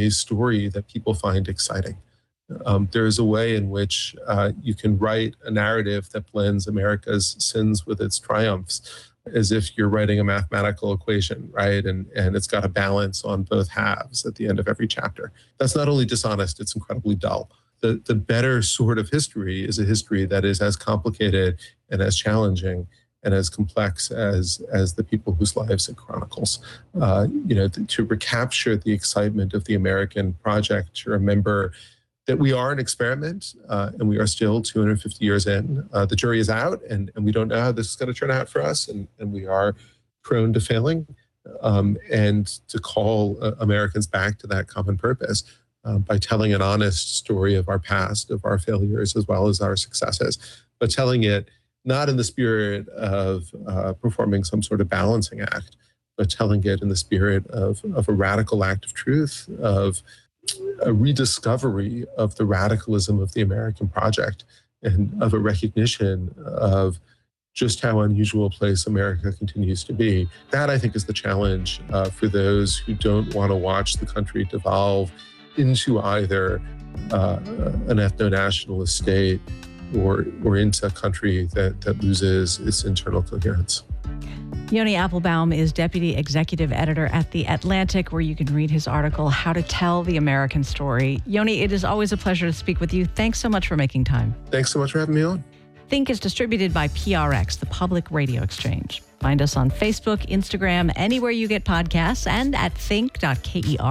a story that people find exciting. There is a way in which you can write a narrative that blends America's sins with its triumphs, as if you're writing a mathematical equation, right? And it's got a balance on both halves at the end of every chapter. That's not only dishonest, it's incredibly dull. The better sort of history is a history that is as complicated and as challenging and as complex as the people whose lives it chronicles. To recapture the excitement of the American project, to remember that we are an experiment and we are still 250 years in. The jury is out and we don't know how this is going to turn out for us, and we are prone to failing. And to call Americans back to that common purpose by telling an honest story of our past, of our failures as well as our successes, but telling it not in the spirit of performing some sort of balancing act, but telling it in the spirit of a radical act of truth, of a rediscovery of the radicalism of the American project and of a recognition of just how unusual a place America continues to be. That, I think, is the challenge for those who don't want to watch the country devolve into either an ethno-nationalist state or into a country that loses its internal coherence. Yoni Applebaum is Deputy Executive Editor at The Atlantic, where you can read his article, How to Tell the American Story. Yoni, it is always a pleasure to speak with you. Thanks so much for making time. Thanks so much for having me on. Think is distributed by PRX, the Public Radio Exchange. Find us on Facebook, Instagram, anywhere you get podcasts, and at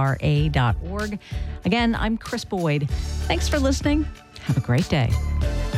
think.kera.org. Again, I'm Chris Boyd. Thanks for listening. Have a great day.